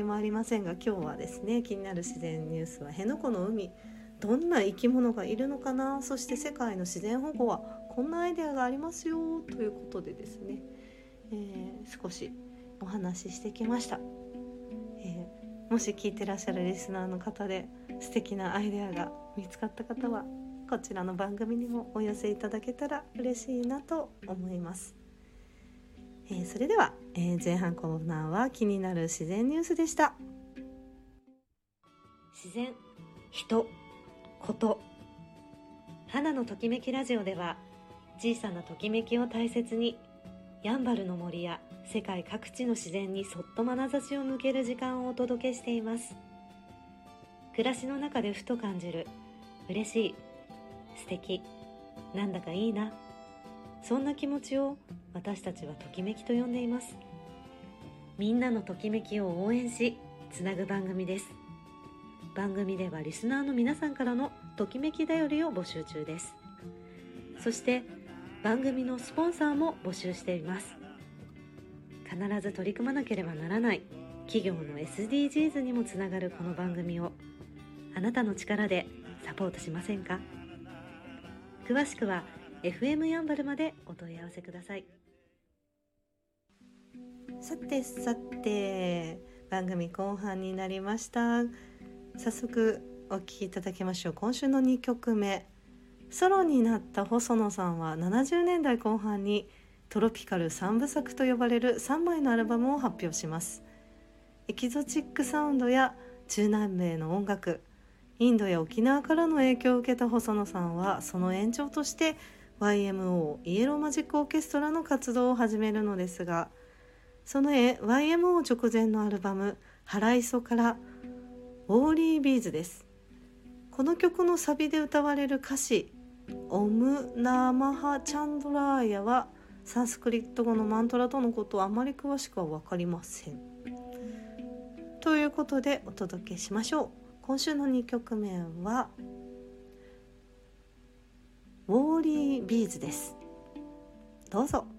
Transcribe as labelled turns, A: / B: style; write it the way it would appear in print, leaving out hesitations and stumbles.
A: もありませんが、今日はですね、気になる自然ニュースは辺野古の海、どんな生き物がいるのかな、そして世界の自然保護はこんなアイデアがありますよということでですね、少しお話ししてきました。もし聞いてらっしゃるリスナーの方で素敵なアイデアが見つかった方は、こちらの番組にもお寄せいただけたら嬉しいなと思います。それでは、前半コーナーは気になる自然ニュースでした。自然、人、こと。花のときめきラジオでは、小さなときめきを大切に、やんばるの森や世界各地の自然にそっと眼差しを向ける時間をお届けしています。暮らしの中でふと感じる嬉しい、素敵、なんだかいいな、そんな気持ちを私たちはときめきと呼んでいます。みんなのときめきを応援しつなぐ番組です。番組ではリスナーの皆さんからのときめきだよりを募集中です。そして番組のスポンサーも募集しています。必ず取り組まなければならない企業の SDGs にもつながるこの番組を、あなたの力でサポートしませんか？詳しくは FM やんばるまでお問い合わせください。さて番組後半になりました。早速お聴きいただきましょう。今週の2曲目、ソロになった細野さんは70年代後半にトロピカル3部作と呼ばれる3枚のアルバムを発表します。エキゾチックサウンドや中南米の音楽、インドや沖縄からの影響を受けた細野さんは、その延長として YMO イエローマジックオーケストラの活動を始めるのですが、そのYMO 直前のアルバムハライソからウォーリービーズです。この曲のサビで歌われる歌詞オムナーマハチャンドラーヤはサンスクリット語のマントラとのことはあまり詳しくは分かりません。ということでお届けしましょう。今週の2曲目はウォーリービーズです。どうぞ。